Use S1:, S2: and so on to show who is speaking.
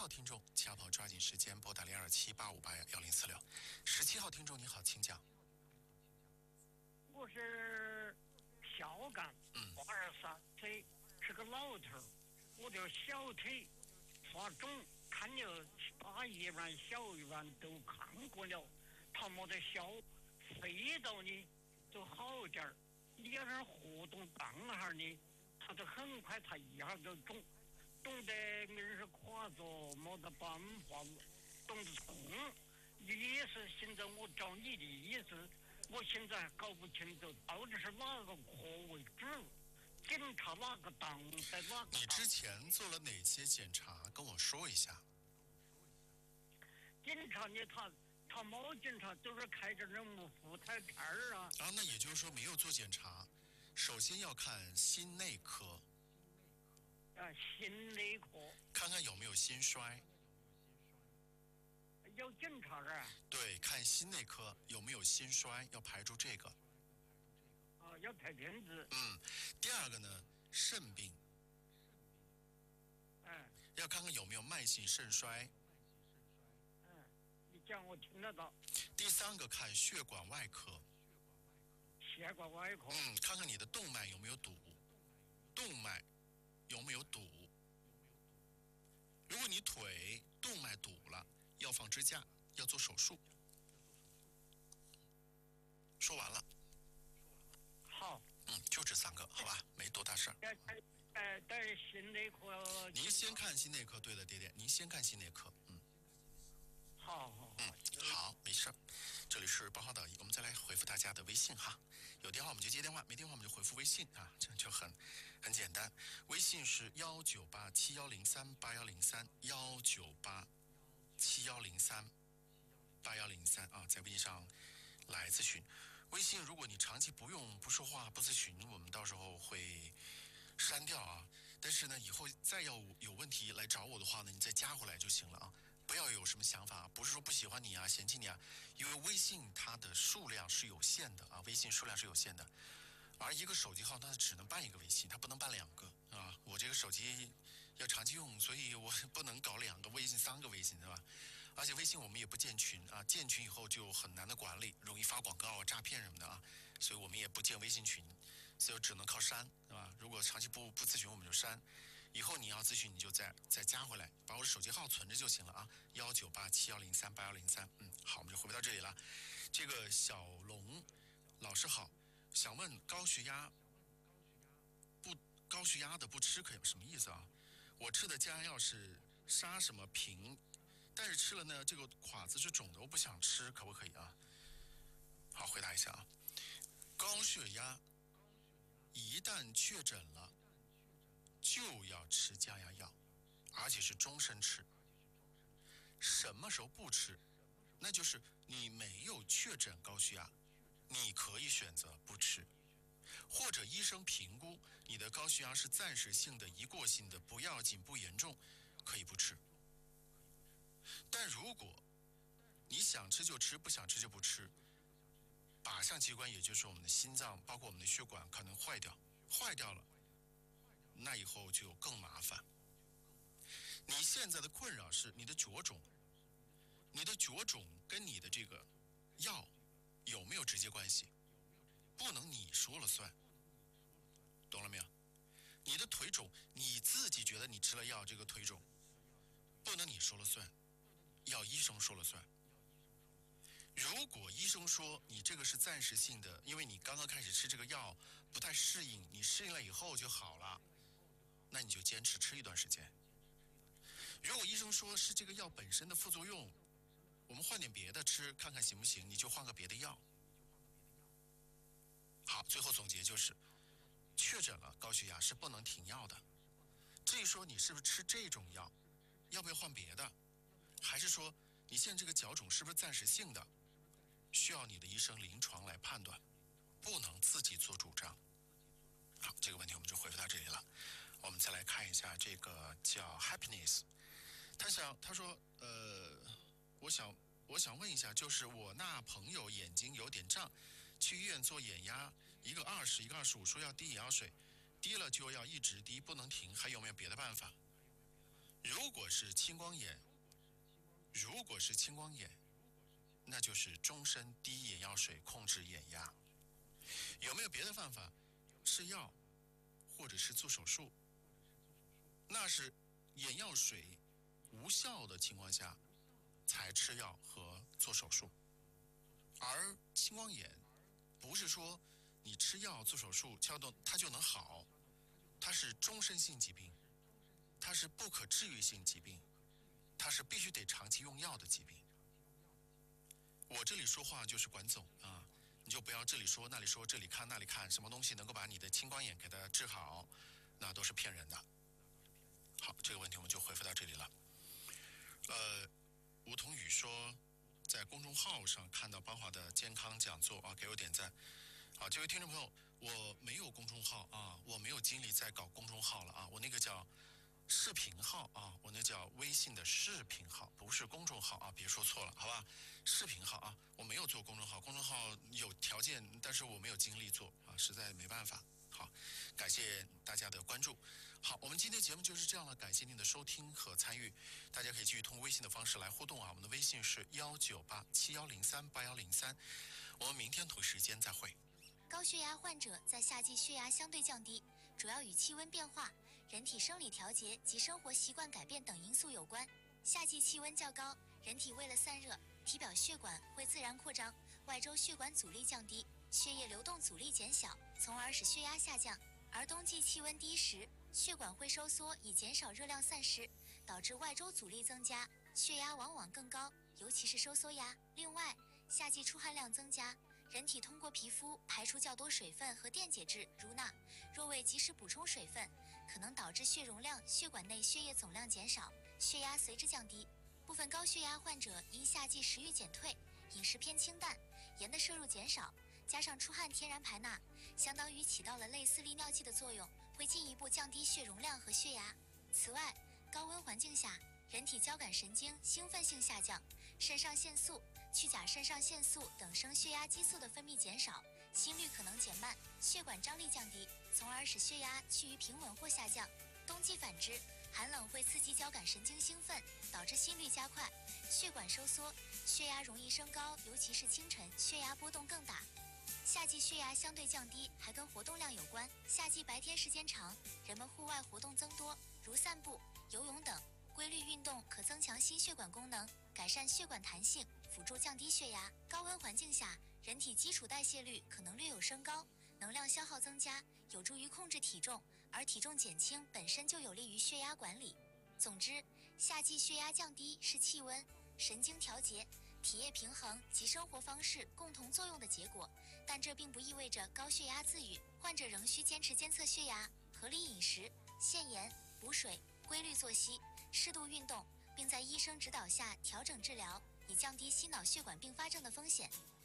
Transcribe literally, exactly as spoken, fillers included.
S1: 号听众，七号朋友抓紧时间拨打零二七八五八幺零四六。十七号听众你好，请讲。
S2: 我是小刚，
S1: 嗯，
S2: 八十三岁，是个老头儿。我的小腿发肿，看了大医院、小医院都看过了，他没得效，非到呢就好点儿。你要是活动当下呢，他就很快他一下就肿，肿得硬是垮着，没得办法，肿得痛。意思现在我找你的意思，我现在搞不清楚到底是哪个科为主，检查哪个档在哪个档。
S1: 你之前做了哪些检查？跟我说一下。
S2: 检查呢，他他没检查，就是开着那么腹太片儿啊。
S1: 啊，那也就是说没有做检查。首先要看心内科，
S2: 啊，心内科
S1: 看看有没有心衰。
S2: 要检查啊。
S1: 对，看心内科有没有心衰，要排除这个。
S2: 啊，要拍片子。
S1: 嗯，第二个呢，肾病，
S2: 嗯
S1: 要看看有没有慢性肾衰。
S2: 嗯，你讲我听得到。
S1: 第三个看血管外科，
S2: 血管外科。
S1: 嗯，看看你的动脉有没有堵，动脉有没有堵。如果你腿动脉堵了，要放支架，要做手术。说完了。
S2: 好。
S1: 嗯，就这三个，好吧，没多大事儿。
S2: 呃，在心内科。
S1: 您先看心内科，对了，爹爹，您先看心内科，嗯。
S2: 好好好。
S1: 嗯，好，没事。这里是八号导医，我们再来回复大家的微信哈。有电话我们就接电话，没电话我们就回复微信啊，这样就很很简单。微信是幺九八七幺零三八幺零三幺九八七幺零三八幺零三啊，在微信上来咨询。微信如果你长期不用、不说话、不咨询，我们到时候会删掉啊。但是呢，以后再要有问题来找我的话呢，你再加回来就行了啊。不要有什么想法，不是说不喜欢你啊、嫌弃你啊，因为微信它的数量是有限的啊，微信数量是有限的，而一个手机号它只能办一个微信，它不能办两个啊。我这个手机要长期用，所以我不能搞两个微信、三个微信，对吧？而且微信我们也不建群啊，建群以后就很难的管理，容易发广告啊、诈骗什么的啊，所以我们也不建微信群，所以只能靠删，对吧？如果长期不不咨询，我们就删。以后你要咨询，你就再再加回来，把我的手机号存着就行了啊，幺九八七幺零三八幺零三。嗯，好，我们就回到这里了。这个小龙老师好，想问高血压不高血压的不吃可以什么意思啊？我吃的降压药是杀什么平，但是吃了呢，这个垮子是肿的，我不想吃，可不可以啊？好，回答一下啊。高血压一旦确诊了，就要吃降压药，而且是终身吃。什么时候不吃？那就是你没有确诊高血压，你可以选择不吃，或者医生评估你的高血压是暂时性的、一过性的，不要紧、不严重，可以不吃。但如果你想吃就吃，不想吃就不吃，靶向器官也就是我们的心脏，包括我们的血管可能坏掉，坏掉了。那以后就更麻烦。你现在的困扰是你的脚肿，你的脚肿跟你的这个药有没有直接关系？不能你说了算，懂了没有？你的腿肿，你自己觉得你吃了药这个腿肿，不能你说了算，要医生说了算。如果医生说你这个是暂时性的，因为你刚刚开始吃这个药不太适应，你适应了以后就好了，那你就坚持吃一段时间。如果医生说是这个药本身的副作用，我们换点别的吃看看行不行，你就换个别的药。好，最后总结就是，确诊了高血压是不能停药的。至于说你是不是吃这种药，要不要换别的，还是说你现在这个脚肿是不是暂时性的，需要你的医生临床来判断，不能自己做主张。好，这个问题我们就回复到这里了。我们再来看一下这个叫 Happiness， 他想他说呃，我想我想问一下，就是我那朋友眼睛有点胀，去医院做眼压，一个二十，一个二十五，说要滴眼药水，滴了就要一直滴，不能停，还有没有别的办法？ 如果是青光眼，如果是青光眼，那就是终身滴眼药水控制眼压。有没有别的办法？吃药，或者是做手术？那是眼药水无效的情况下才吃药和做手术。而青光眼不是说你吃药做手术撬动它就能好，它是终身性疾病，它是不可治愈性疾病，它是必须得长期用药的疾病。我这里说话就是管总啊，你就不要这里说那里说这里看那里看，什么东西能够把你的青光眼给它治好，那都是骗人的。好，这个问题我们就回复到这里了。呃，吴桐宇说，在公众号上看到邦华的健康讲座啊，给我点赞。好，这位听众朋友，我没有公众号啊，我没有精力再搞公众号了啊，我那个叫视频号啊，我那叫微信的视频号，不是公众号啊，别说错了，好吧？视频号啊，我没有做公众号，公众号有条件，但是我没有精力做啊，实在没办法。好，感谢大家的关注。好，我们今天节目就是这样了，感谢您的收听和参与。大家可以继续通过微信的方式来互动啊，我们的微信是幺九八七幺零三八幺零三。我们明天同时间再会。
S3: 高血压患者在夏季血压相对降低，主要与气温变化、人体生理调节及生活习惯改变等因素有关。夏季气温较高，人体为了散热，体表血管会自然扩张，外周血管阻力降低，血液流动阻力减小，从而使血压下降。而冬季气温低时，血管会收缩以减少热量散失，导致外周阻力增加，血压往往更高，尤其是收缩压。另外，夏季出汗量增加，人体通过皮肤排出较多水分和电解质如钠，若未及时补充水分，可能导致血容量、血管内血液总量减少，血压随之降低。部分高血压患者因夏季食欲减退，饮食偏清淡，盐的摄入减少，加上出汗天然排钠，相当于起到了类似利尿剂的作用，会进一步降低血容量和血压。此外，高温环境下，人体交感神经兴奋性下降，肾上腺素、去甲肾上腺素等升血压激素的分泌减少，心率可能减慢，血管张力降低，从而使血压趋于平稳或下降。冬季反之，寒冷会刺激交感神经兴奋，导致心率加快，血管收缩，血压容易升高，尤其是清晨，血压波动更大。夏季血压相对降低还跟活动量有关，夏季白天时间长，人们户外活动增多，如散步、游泳等，规律运动可增强心血管功能，改善血管弹性，辅助降低血压。高温环境下，人体基础代谢率可能略有升高，能量消耗增加，有助于控制体重，而体重减轻本身就有利于血压管理。总之，夏季血压降低是气温、神经调节、体液平衡及生活方式共同作用的结果，但这并不意味着高血压自愈，患者仍需坚持监测血压，合理饮食、限盐、补水、规律作息、适度运动，并在医生指导下调整治疗，以降低心脑血管并发症的风险。